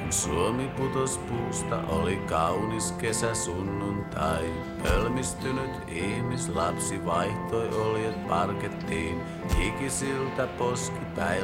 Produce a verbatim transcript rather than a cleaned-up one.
Suomi putos puusta, oli kaunis kesä sunnuntai. Pölmistynyt ihmislapsi vaihtoi oljet parkettiin. Hikisiltä poskipäiltä